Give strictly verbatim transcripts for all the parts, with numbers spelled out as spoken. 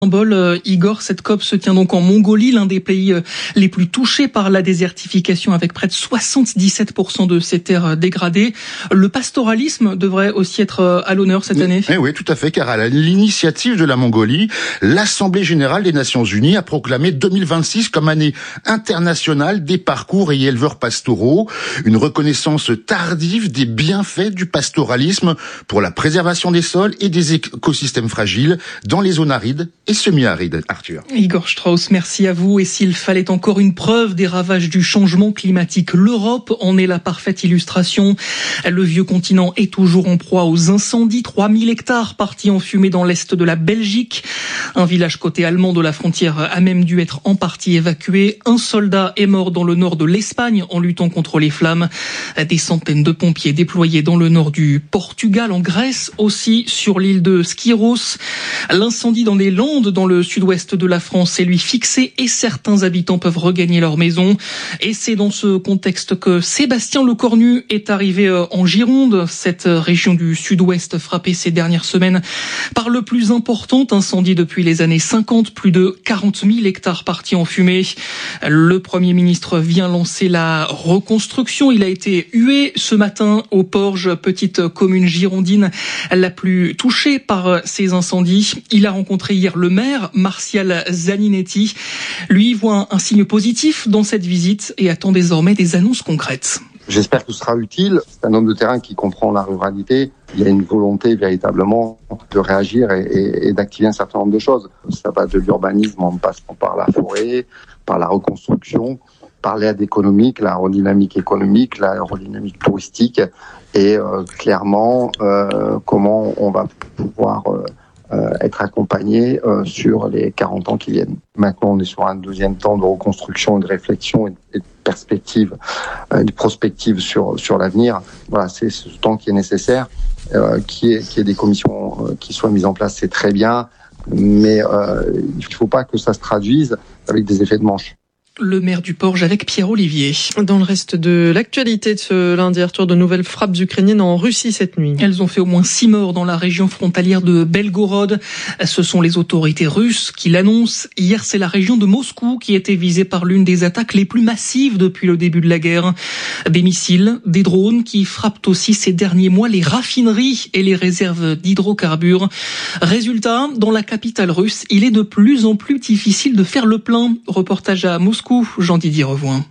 Euh, Igor, cette COP se tient donc en Mongolie, l'un des pays euh, les plus touchés par la désertification, avec près de soixante-dix-sept pour cent de ses terres dégradées. Le pastoralisme devrait aussi être euh, à l'honneur cette année. Eh oui, tout à fait, car à l'initiative de la Mongolie, l'Assemblée générale des Nations unies a proclamé deux mille vingt-six comme année internationale des parcours et éleveurs pastoraux, une reconnaissance tardive des bienfaits du pastoralisme pour la préservation des sols et des écosystèmes fragiles dans les zones arides et semi-aride, Arthur. Igor Strauss, merci à vous. Et s'il fallait encore une preuve des ravages du changement climatique, l'Europe en est la parfaite illustration. Le vieux continent est toujours en proie aux incendies. trois mille hectares partis en fumée dans l'est de la Belgique. Un village côté allemand de la frontière a même dû être en partie évacué. Un soldat est mort dans le nord de l'Espagne en luttant contre les flammes. Des centaines de pompiers déployés dans le nord du Portugal, en Grèce aussi, sur l'île de Skyros. L'incendie dans les Landes, dans le sud-ouest de la France, est lui fixé et certains habitants peuvent regagner leur maison. Et c'est dans ce contexte que Sébastien Lecornu est arrivé en Gironde, cette région du sud-ouest frappée ces dernières semaines par le plus important incendie depuis les années cinquante, plus de quarante mille hectares partis en fumée. Le Premier ministre vient lancer la reconstruction. Il a été hué ce matin au Porge, petite commune girondine la plus touchée par ces incendies. Il a rencontré hier le maire, Martial Zaninetti. Lui voit un signe positif dans cette visite et attend désormais des annonces concrètes. J'espère que ce sera utile. C'est un homme de terrain qui comprend la ruralité. Il y a une volonté véritablement de réagir et, et, et d'activer un certain nombre de choses. Ça va de l'urbanisme en passant par la forêt, par la reconstruction, par l'aide économique, la redynamique économique, la redynamique touristique et euh, clairement euh, comment on va pouvoir euh, Euh, être accompagné euh, sur les quarante ans qui viennent. Maintenant, on est sur un deuxième temps de reconstruction et de réflexion et de, et de perspective, euh, de prospective sur sur l'avenir. Voilà, c'est ce temps qui est nécessaire, euh, qui est qui est des commissions euh, qui soient mises en place, c'est très bien, mais euh, il ne faut pas que ça se traduise avec des effets de manche. Le maire du Porge avec Pierre Olivier. Dans le reste de l'actualité de ce lundi, Arthur, de nouvelles frappes ukrainiennes en Russie cette nuit. Elles ont fait au moins six morts dans la région frontalière de Belgorod. Ce sont les autorités russes qui l'annoncent. Hier, c'est la région de Moscou qui était visée par l'une des attaques les plus massives depuis le début de la guerre. Des missiles, des drones qui frappent aussi ces derniers mois les raffineries et les réserves d'hydrocarbures. Résultat, dans la capitale russe, il est de plus en plus difficile de faire le plein. Reportage à Moscou. Jean-Didier Revoin.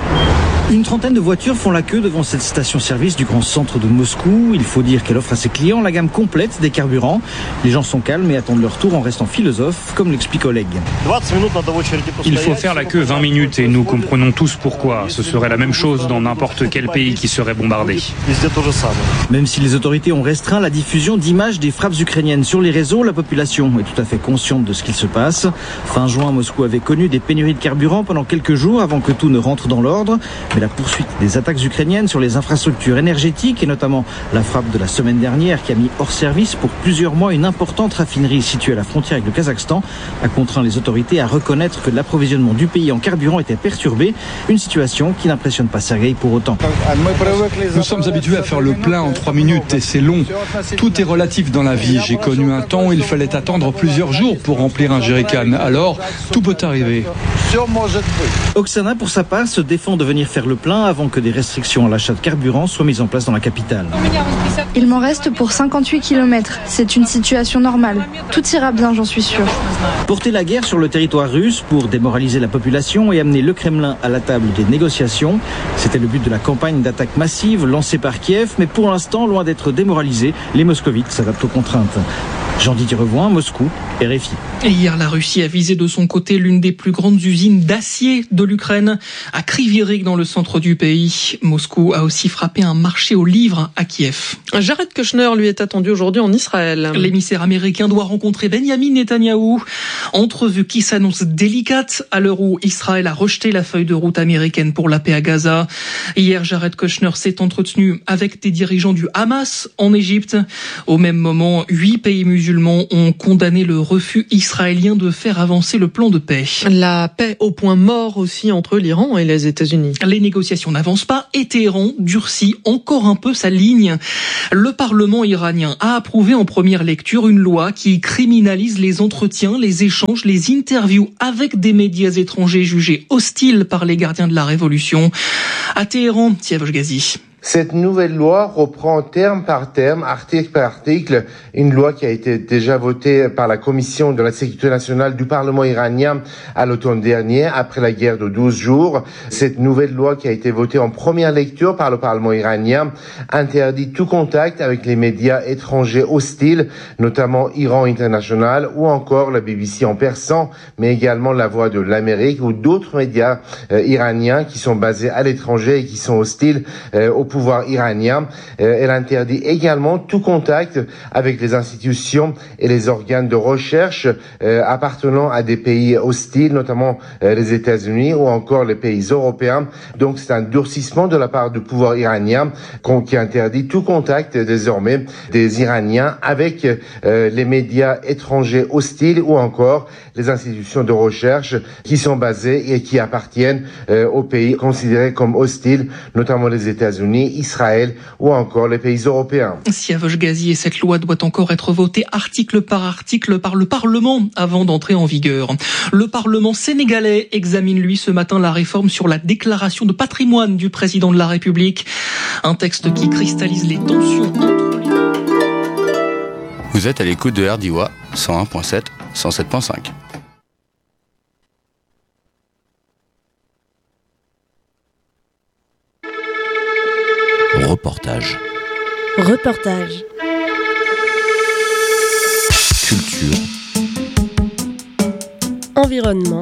Une trentaine de voitures font la queue devant cette station-service du grand centre de Moscou. Il faut dire qu'elle offre à ses clients la gamme complète des carburants. Les gens sont calmes et attendent leur tour en restant philosophes, comme l'explique Oleg. Il faut faire la queue vingt minutes et nous comprenons tous pourquoi. Ce serait la même chose dans n'importe quel pays qui serait bombardé. Même si les autorités ont restreint la diffusion d'images des frappes ukrainiennes sur les réseaux, la population est tout à fait consciente de ce qu'il se passe. Fin juin, Moscou avait connu des pénuries de carburant pendant quelques jours avant que tout ne rentre dans l'ordre. Mais la poursuite des attaques ukrainiennes sur les infrastructures énergétiques et notamment la frappe de la semaine dernière qui a mis hors service pour plusieurs mois une importante raffinerie située à la frontière avec le Kazakhstan a contraint les autorités à reconnaître que l'approvisionnement du pays en carburant était perturbé. Une situation qui n'impressionne pas Sergueï pour autant. Nous sommes habitués à faire le plein en trois minutes et c'est long. Tout est relatif dans la vie. J'ai connu un temps où il fallait attendre plusieurs jours pour remplir un jerrycan. Alors, tout peut arriver. Oksana, pour sa part, se défend de venir faire le plein avant que des restrictions à l'achat de carburant soient mises en place dans la capitale. Il m'en reste pour cinquante-huit kilomètres. C'est une situation normale. Tout ira bien, j'en suis sûr. Porter la guerre sur le territoire russe pour démoraliser la population et amener le Kremlin à la table des négociations. C'était le but de la campagne d'attaque massive lancée par Kiev, mais pour l'instant, loin d'être démoralisé, les moscovites s'adaptent aux contraintes. Jean-Didier Revoin, Moscou, R F I. Et hier, la Russie a visé de son côté l'une des plus grandes usines d'acier de l'Ukraine, à Kryvyi Rih, dans le centre du pays. Moscou a aussi frappé un marché aux livres à Kiev. Jared Kushner, lui, est attendu aujourd'hui en Israël. L'émissaire américain doit rencontrer Benyamin Netanyahou. Entrevue qui s'annonce délicate à l'heure où Israël a rejeté la feuille de route américaine pour la paix à Gaza. Hier, Jared Kushner s'est entretenu avec des dirigeants du Hamas en Égypte. Au même moment, huit pays musulmans ont condamné le refus israélien de faire avancer le plan de paix. La paix au point mort aussi entre l'Iran et les États-Unis. Les négociations n'avancent pas et Téhéran durcit encore un peu sa ligne. Le Parlement iranien a approuvé en première lecture une loi qui criminalise les entretiens, les échanges échanges, les interviews avec des médias étrangers jugés hostiles par les gardiens de la révolution. À Téhéran, Siavash Ghazi. Cette nouvelle loi reprend terme par terme, article par article, une loi qui a été déjà votée par la Commission de la sécurité nationale du Parlement iranien à l'automne dernier, après la guerre de douze jours. Cette nouvelle loi qui a été votée en première lecture par le Parlement iranien interdit tout contact avec les médias étrangers hostiles, notamment Iran International ou encore la B B C en persan, mais également La Voix de l'Amérique ou d'autres médias euh, iraniens qui sont basés à l'étranger et qui sont hostiles euh, au pouvoir iranien. Euh, elle interdit également tout contact avec les institutions et les organes de recherche euh, appartenant à des pays hostiles, notamment euh, les États-Unis ou encore les pays européens. Donc c'est un durcissement de la part du pouvoir iranien qui interdit tout contact désormais des Iraniens avec euh, les médias étrangers hostiles ou encore les institutions de recherche qui sont basées et qui appartiennent euh, aux pays considérés comme hostiles, notamment les États-Unis, Israël ou encore les pays européens. Siavash Ghazi, et cette loi doit encore être votée article par article par le Parlement avant d'entrer en vigueur. Le Parlement sénégalais examine lui ce matin la réforme sur la déclaration de patrimoine du président de la République. Un texte qui cristallise les tensions entre les... Vous êtes à l'écoute de R D I W A cent un virgule sept, cent sept virgule cinq. Reportage. Reportage. Culture. Environnement.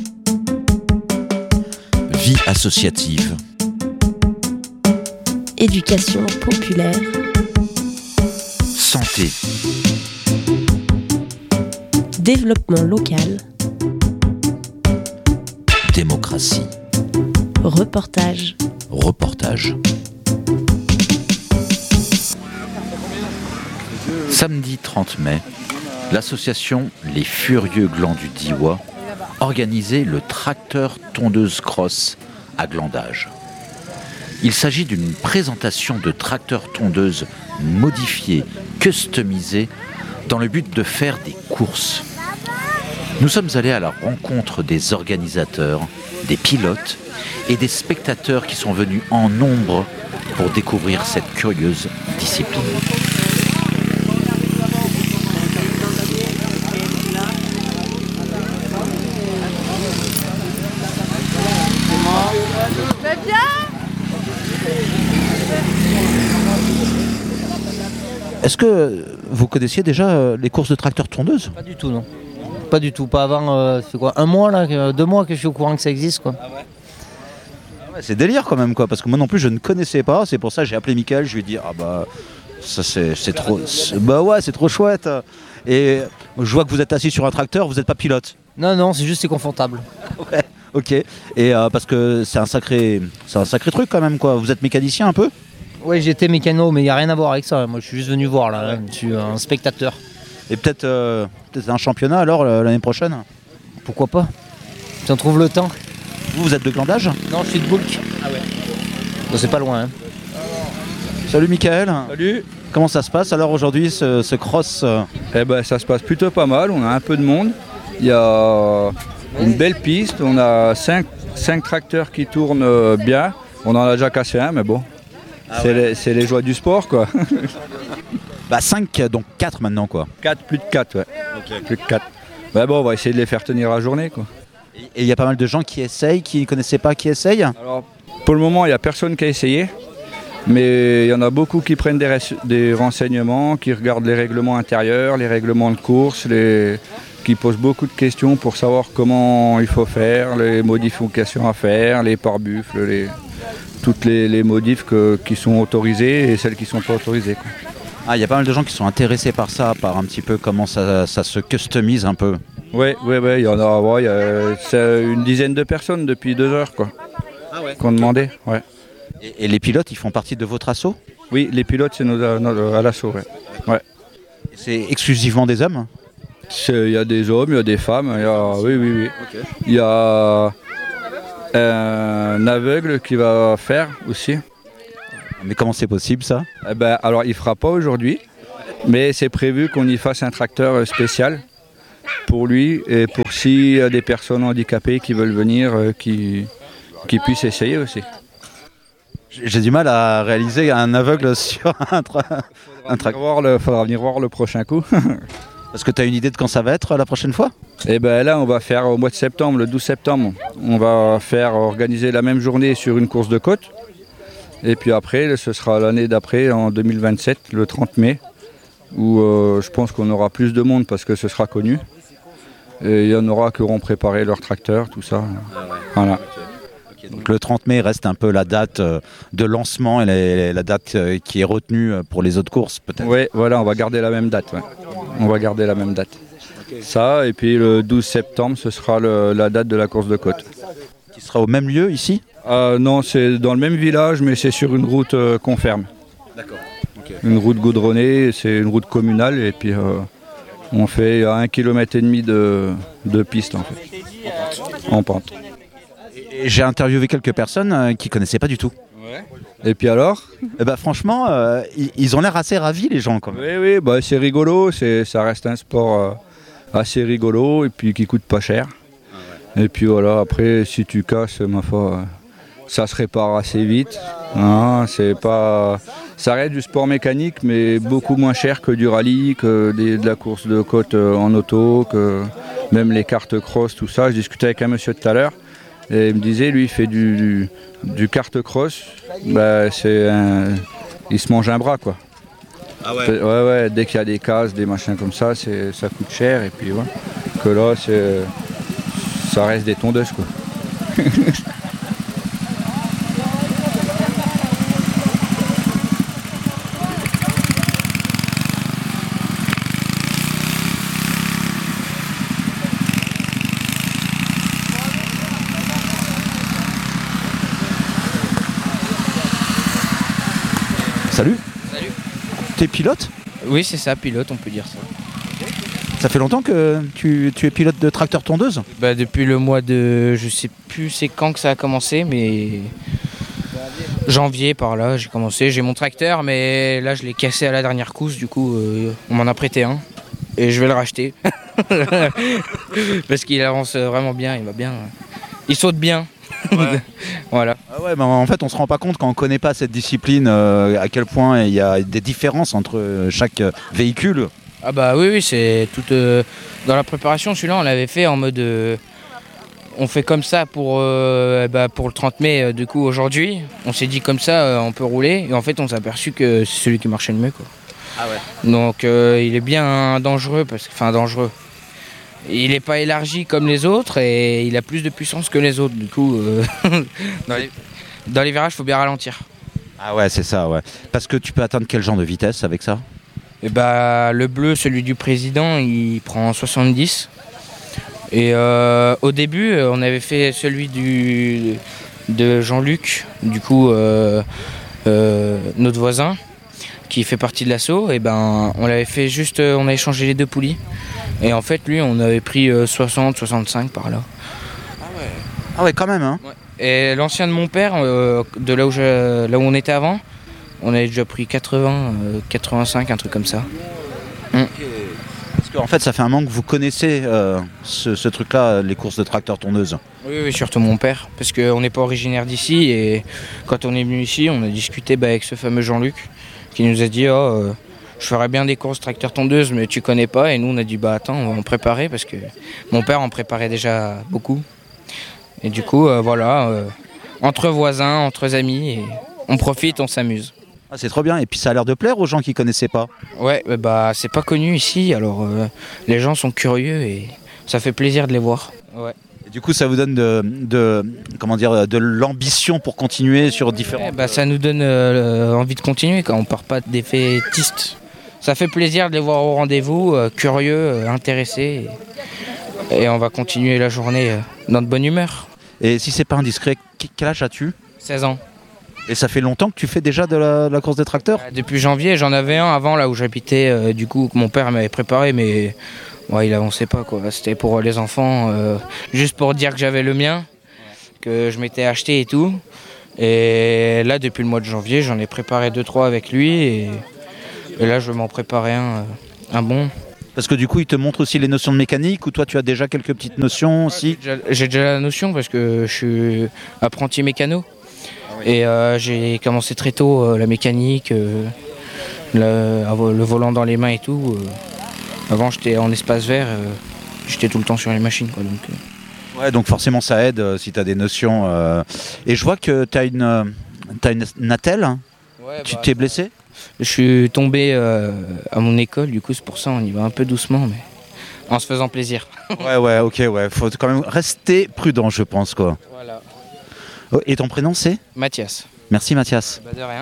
Vie associative. Éducation populaire. Santé. Développement local. Démocratie. Reportage. Reportage. Samedi trente mai, l'association Les Furieux Glands du Diois organisait le tracteur tondeuse cross à Glandage. Il s'agit d'une présentation de tracteur tondeuse modifié, customisé, dans le but de faire des courses. Nous sommes allés à la rencontre des organisateurs, des pilotes et des spectateurs qui sont venus en nombre pour découvrir cette curieuse discipline. Est-ce que vous connaissiez déjà les courses de tracteur tondeuse ? Pas du tout, non. Pas du tout. Pas avant, euh, c'est quoi, un mois, là, deux mois que je suis au courant que ça existe, quoi. Ah ouais. Ah ouais, c'est délire quand même, quoi, parce que moi non plus je ne connaissais pas. C'est pour ça que j'ai appelé Mickaël. Je lui ai dit ah bah ça c'est, c'est trop, c'est, bah ouais c'est trop chouette. Et je vois que vous êtes assis sur un tracteur, vous n'êtes pas pilote. Non non, c'est juste c'est confortable. Ouais. Ok. Et euh, parce que c'est un sacré, c'est un sacré truc quand même, quoi. Vous êtes mécanicien un peu ? Oui, j'étais mécano, mais il n'y a rien à voir avec ça. Moi, je suis juste venu voir, là. Ouais. Je suis un spectateur. Et peut-être, euh, peut-être un championnat, alors, l'année prochaine ? Pourquoi pas ? Si on trouve le temps. Vous, vous êtes de Glandage ? Non, je suis de Boulk. Ah ouais. Bon, c'est pas loin, hein. Salut, Mickaël. Salut. Comment ça se passe, alors, aujourd'hui, ce, ce cross ? Eh ben, ça se passe plutôt pas mal. On a un peu de monde. Il y a une belle piste. On a cinq, cinq tracteurs qui tournent bien. On en a déjà cassé un, mais bon. Ah c'est, ouais. les, c'est les joies du sport, quoi. Bah cinq, donc quatre maintenant, quoi. quatre, plus de quatre, ouais. Okay. Plus de quatre. Bah bon, on va essayer de les faire tenir la journée, quoi. Et il y a pas mal de gens qui essayent, qui ne connaissaient pas, qui essayent ? Alors, pour le moment, il n'y a personne qui a essayé. Mais il y en a beaucoup qui prennent des, res- des renseignements, qui regardent les règlements intérieurs, les règlements de course, les... qui posent beaucoup de questions pour savoir comment il faut faire, les modifications à faire, les pare-buffles, les... toutes les, les modifs que, qui sont autorisés et celles qui ne sont pas autorisées, quoi. Ah, il y a pas mal de gens qui sont intéressés par ça, par un petit peu comment ça, ça se customise un peu. Oui, oui, oui, il y en a, ouais, y a c'est une dizaine de personnes depuis deux heures, quoi. Ah ouais. Qu'on demandait, ouais. Et, et les pilotes, ils font partie de votre asso ? Oui, les pilotes, c'est nos, nos, à l'assaut, ouais. Ouais. C'est exclusivement des hommes ? Il y a des hommes, il y a des femmes, il y a, oui, oui, oui. Il okay. y a un aveugle qui va faire aussi. Mais comment c'est possible, ça ? Eh ben, alors, il ne fera pas aujourd'hui, mais c'est prévu qu'on y fasse un tracteur spécial pour lui et pour s'il y a des personnes handicapées qui veulent venir, euh, qui, qui puissent essayer aussi. J'ai du mal à réaliser un aveugle sur un, tra- un tracteur. Il faudra venir voir le prochain coup. Est-ce que tu as une idée de quand ça va être la prochaine fois? Eh ben là, on va faire au mois de septembre, le douze septembre, on va faire organiser la même journée sur une course de côte. Et puis après, ce sera l'année d'après, en deux mille vingt-sept, le trente mai, où euh, je pense qu'on aura plus de monde parce que ce sera connu. Et il y en aura qui auront préparé leur tracteur, tout ça. Voilà. Donc le trente mai reste un peu la date de lancement et la date qui est retenue pour les autres courses, peut-être. Oui, voilà, on va garder la même date. Ouais. On va garder la même date. Ça, et puis le douze septembre, ce sera le, la date de la course de côte. Qui sera au même lieu ici? euh, Non, c'est dans le même village, mais c'est sur une route euh, qu'on ferme. D'accord. Okay. Une route goudronnée, c'est une route communale, et puis euh, on fait à un kilomètre et demi de, de piste en fait, en pente. Et j'ai interviewé quelques personnes euh, qui ne connaissaient pas du tout. Ouais. Et puis alors eh ben, franchement, euh, ils, ils ont l'air assez ravis les gens quand même. Oui, oui, bah, c'est rigolo, c'est, ça reste un sport euh, assez rigolo et puis qui coûte pas cher. Ah ouais. Et puis voilà, après si tu casses, ma foi, euh, ça se répare assez vite. Hein, c'est pas... Ça reste du sport mécanique mais beaucoup moins cher que du rallye, que des, de la course de côte en auto, que même les cartes cross, tout ça. Je discutais avec un monsieur tout à l'heure. Et il me disait, lui, il fait du, du, du kart cross, bah, c'est un, il se mange un bras, quoi. Ah ouais. Ouais, ouais, dès qu'il y a des cases, des machins comme ça, c'est, ça coûte cher, et puis voilà. Que là, c'est, ça reste des tondeuses, quoi. Salut. Salut. T'es pilote? Oui, c'est ça, pilote, on peut dire ça. Ça fait longtemps que tu, tu es pilote de tracteur tondeuse? Bah, depuis le mois de... Je sais plus c'est quand que ça a commencé, mais... janvier par là, j'ai commencé. J'ai mon tracteur, mais là, je l'ai cassé à la dernière course, du coup, euh, on m'en a prêté un. Et je vais le racheter. Parce qu'il avance vraiment bien, il va bien. Il saute bien. Ouais. Voilà. Ah ouais, bah en fait, on se rend pas compte quand on connaît pas cette discipline euh, à quel point il y a des différences entre chaque véhicule. Ah bah oui, oui, c'est tout. Euh, dans la préparation, celui-là, on l'avait fait en mode. Euh, on fait comme ça pour euh, bah, pour le trente mai. Euh, du coup, aujourd'hui, on s'est dit comme ça, euh, on peut rouler. Et en fait, on s'est aperçu que c'est celui qui marchait le mieux, quoi. Ah ouais. Donc, euh, il est bien dangereux, parce que, enfin dangereux. Il n'est pas élargi comme les autres et il a plus de puissance que les autres. Du coup, euh, dans, les, dans les virages, il faut bien ralentir. Ah ouais, c'est ça, ouais. Parce que tu peux atteindre quel genre de vitesse avec ça? Et bah, le bleu, celui du président, il prend soixante-dix. Et euh, au début, on avait fait celui du, de Jean-Luc, du coup, euh, euh, notre voisin, qui fait partie de l'assaut. Et ben, on l'avait fait juste, on avait changé les deux poulies. Et en fait, lui, on avait pris euh, soixante, soixante-cinq par là. Ah ouais, ah ouais quand même, hein. Ouais. Et l'ancien de mon père, euh, de là où, je, là où on était avant, on avait déjà pris quatre-vingts, euh, quatre-vingt-cinq, un truc comme ça. Okay. Mm. Parce qu'en fait, ça fait un moment que vous connaissez euh, ce, ce truc-là, les courses de tracteurs tondeuses. Oui, oui, surtout mon père, parce qu'on n'est pas originaire d'ici. Et quand on est venu ici, on a discuté bah, avec ce fameux Jean-Luc, qui nous a dit... Oh, euh, je ferais bien des courses tracteur tondeuse, mais tu connais pas. Et nous, on a dit, bah attends, on va en préparer parce que mon père en préparait déjà beaucoup. Et du coup, euh, voilà, euh, entre voisins, entre amis, et on profite, on s'amuse. Ah, c'est trop bien. Et puis ça a l'air de plaire aux gens qui connaissaient pas. Ouais, bah c'est pas connu ici, alors euh, les gens sont curieux et ça fait plaisir de les voir. Ouais. Et du coup, ça vous donne de, de comment dire, de l'ambition pour continuer sur différents. Ouais, bah ça nous donne euh, envie de continuer quand on part pas défaitiste. Ça fait plaisir de les voir au rendez-vous, euh, curieux, euh, intéressés. Et, et on va continuer la journée euh, dans de bonne humeur. Et si c'est pas indiscret, quel âge as-tu? seize ans. Et ça fait longtemps que tu fais déjà de la, de la course des tracteurs? euh, Depuis janvier, j'en avais un avant là où j'habitais, euh, du coup mon père m'avait préparé, mais ouais, il avançait pas quoi. C'était pour les enfants, euh, juste pour dire que j'avais le mien, que je m'étais acheté et tout. Et là, depuis le mois de janvier, j'en ai préparé deux trois avec lui et... Et là, je vais m'en préparer un, un bon. Parce que du coup, ils te montrent aussi les notions de mécanique, ou toi, tu as déjà quelques petites notions aussi? J'ai déjà, j'ai déjà la notion parce que je suis apprenti mécano. Ah oui. Et euh, j'ai commencé très tôt euh, la mécanique, euh, le, le volant dans les mains et tout. Euh. Avant, j'étais en espace vert, euh, j'étais tout le temps sur les machines, quoi. Donc, euh. Ouais, donc forcément, ça aide euh, si tu as des notions. Euh... Et je vois que tu as une, euh, t'as une, une attelle. Ouais, tu bah, t'es blessé? Je suis tombé euh, à mon école, du coup c'est pour ça on y va un peu doucement, mais en se faisant plaisir. Ouais, ouais, ok, ouais. Faut quand même rester prudent, je pense, quoi. Voilà. Oh, et ton prénom c'est? Mathias. Merci Mathias. Bah, de rien.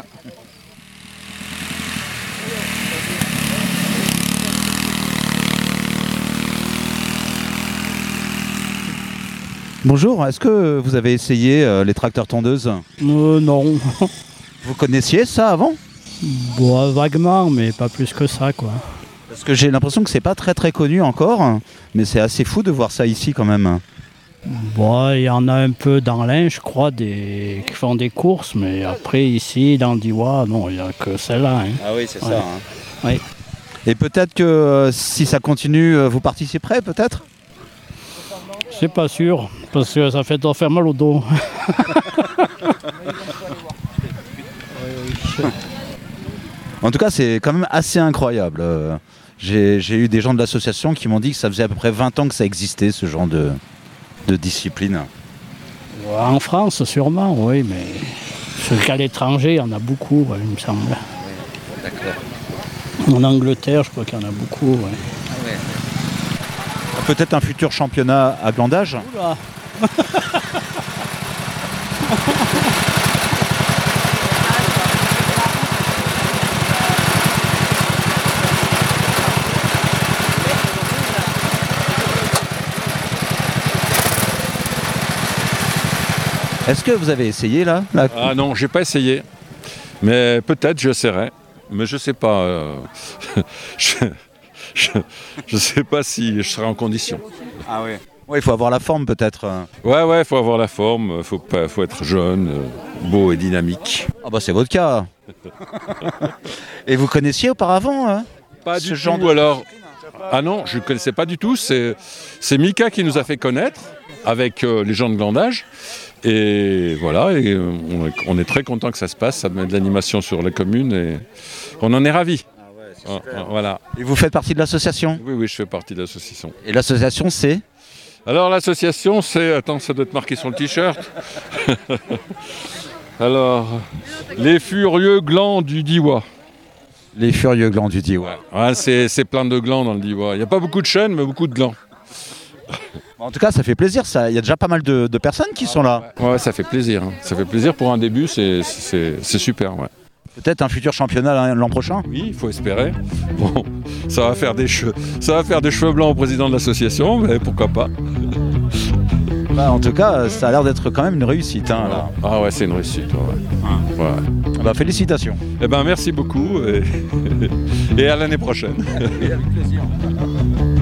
Bonjour, est-ce que vous avez essayé euh, les tracteurs tondeuses? euh, Non. Vous connaissiez ça avant? Bon, vaguement, mais pas plus que ça, quoi. Parce que j'ai l'impression que c'est pas très très connu encore, mais c'est assez fou de voir ça ici quand même. Bon, il y en a un peu dans l'Ain, je crois, des... qui font des courses, mais après ici, dans le Diois, non, il n'y a que celle-là. Hein. Ah oui, c'est ouais. ça. Hein. Oui. Et peut-être que euh, si ça continue, euh, vous participerez peut-être? C'est pas sûr, parce que ça fait faire mal au dos. En tout cas, c'est quand même assez incroyable. Euh, j'ai, j'ai eu des gens de l'association qui m'ont dit que ça faisait à peu près vingt ans que ça existait, ce genre de, de discipline. En France, sûrement, oui, mais ce qu'à l'étranger, il y en a beaucoup, ouais, il me semble. Ouais, d'accord. En Angleterre, je crois qu'il y en a beaucoup. Ouais. Ah ouais. Peut-être un futur championnat à glandage. Oula. Est-ce que vous avez essayé là, là Ah non, j'ai pas essayé. Mais peut-être j'essaierai. Mais je sais pas. Euh... je ne sais pas si je serai en condition. Ah oui. Ouais, il faut avoir la forme peut-être. Ouais, ouais, il faut avoir la forme. Il faut, pas, faut être jeune, beau et dynamique. Ah bah c'est votre cas. Et vous connaissiez auparavant hein, Pas ce du genre tout. De... Alors, ah non, je ne connaissais pas du tout. C'est, c'est Mika qui nous a fait connaître avec euh, les gens de glandage. Et voilà, et on, est, on est très content que ça se passe. Ça met de l'animation sur la commune et on en est ravis. Ah, ah, voilà. Et vous faites partie de l'association? Oui, oui, je fais partie de l'association. Et l'association, c'est? Alors, l'association, c'est... Attends, ça doit être marqué sur le t-shirt. Alors, les Furieux Glands du Diois. Les Furieux Glands du Diois. Ouais, c'est, c'est plein de glands dans le Diois. Il n'y a pas beaucoup de chênes, mais beaucoup de glands. En tout cas, ça fait plaisir. Ça. Il y a déjà pas mal de, de personnes qui ah, sont là. Ouais, ouais, ça fait plaisir. Hein. Ça fait plaisir pour un début, c'est, c'est, c'est super, ouais. Peut-être un futur championnat l'an prochain? Oui, il faut espérer. Bon, ça va faire des cheveux, ça va faire des cheveux blancs au président de l'association, mais pourquoi pas. Bah, en tout cas, ça a l'air d'être quand même une réussite. Hein, là. Ah ouais, c'est une réussite. Ouais. Ouais. Bah, félicitations. Eh ben, merci beaucoup et, et à l'année prochaine. Et avec plaisir.